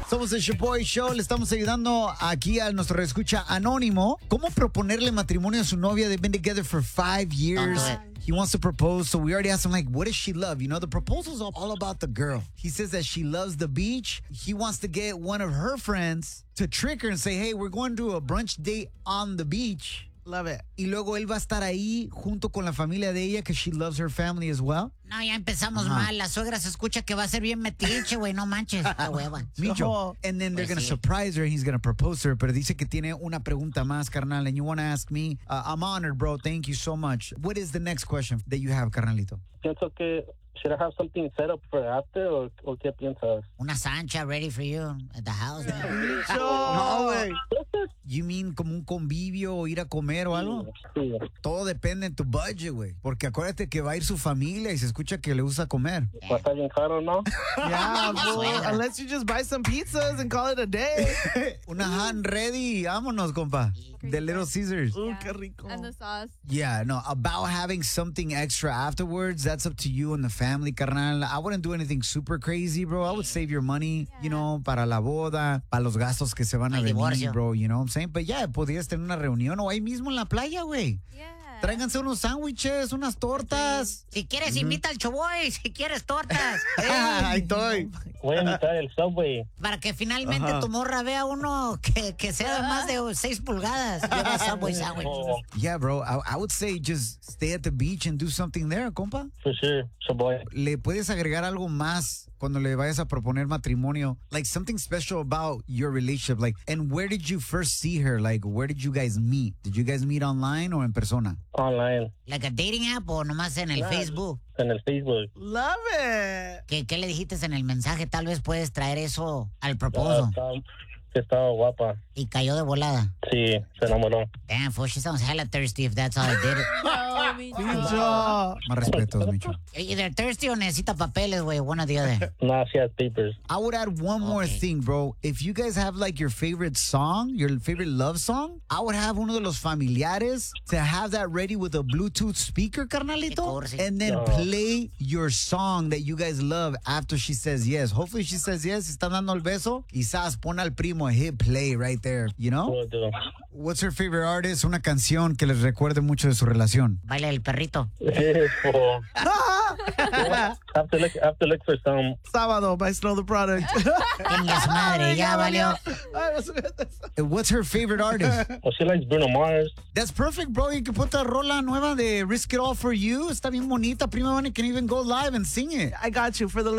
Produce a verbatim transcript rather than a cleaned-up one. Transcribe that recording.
Somos el Shaboy Show. Le estamos ayudando aquí a nuestro escucha anónimo. ¿Cómo proponerle matrimonio a su novia? They've been together for five years. He wants to propose, so we already asked him, like, what does she love? You know, the proposal's all all about the girl. He says that she loves the beach. He wants to get one of her friends to trick her and say, hey, we're going to a brunch date on the beach. Love it. Y luego él va a estar ahí junto con la familia de ella, because she loves her family as well. No, ya empezamos mal. La suegra se escucha que va a ser bien metiche, güey. No manches. Qué hueva. Micho. And then they're Pues going to sí. surprise her and he's going to propose to her. Pero dice que tiene una pregunta más, carnal. And you want to ask me? Uh, I'm honored, bro. Thank you so much. What is the next question that you have, carnalito? Pienso que, should I have something set up for after, o, o qué piensas? Una sancha ready for you at the house, man. No, güey. You mean como un convivio o ir a comer o algo? Sí. Todo depende de tu budget, güey. Porque acuérdate que va a ir su familia y se escucha que le gusta comer. Va a estar bien caro, ¿no? Yeah, fool. Suegra. Unless you just buy some pizzas and call it a day. Una hand ready. Vámonos, compa. De Little Caesars. Ooh, qué rico. And the sauce. Yeah, no, about having something extra afterwards, that's up to you and the family, carnal. I wouldn't do anything super crazy, bro. I would save your money, you know, para la boda, para los gastos que se van a El venir, divorcio. bro, you know what I'm saying? But yeah, podrías tener una reunión o ahí mismo en la playa, güey. Yeah. Tráiganse unos sándwiches, unas tortas. Si quieres, invita al Choboy. Si quieres, tortas. Ahí estoy. Voy a invitar el Subway. Para que finalmente tu morra vea uno que, que sea de más de seis pulgadas. Lleva Subway sandwich. Oh, Yeah, bro, I, I would say just stay at the beach and do something there, compa. for sure, Shaboy. ¿Le puedes agregar algo más cuando le vayas a proponer matrimonio? Like something special about your relationship. Like, and where did you first see her? Like, where did you guys meet? Did you guys meet online or en persona? Online, Like a dating app o nomás en el Nah. Facebook. en el Facebook. Love it. ¿Qué, ¿Qué le dijiste en el mensaje? Tal vez puedes traer eso al Ah, proposo. estaba- que estaba guapa. Y cayó de volada. Sí, se enamoró. Damn, fool, she sounds hella thirsty if that's how I did it. No, me too. Micho. Más respetos, Micho. Either thirsty o necesita papeles, güey. One or the other. No, she has papers. I would add one more Okay. thing, bro. If you guys have like your favorite song, your favorite love song, I would have uno de los familiares to have that ready with a Bluetooth speaker, carnalito, Qué cursi. and then No. play your song that you guys love after she says yes. Hopefully she says yes. Si están dando el beso, quizás pon al primo a hit play right there, you know? Will do. What's her favorite artist? Una canción que les recuerde mucho de su relación. Baila el perrito. Oh. have to look. Have to look for some. Sábado by Snow the Product. Tenga su madre, ya valió. Ay, vas a ver eso. And what's her favorite artist? Well, she likes Bruno Mars. That's perfect, bro. You can put that rola nueva de Risk It All For You. Está bien bonita. Prima Vane can even go live and sing it. I got you for the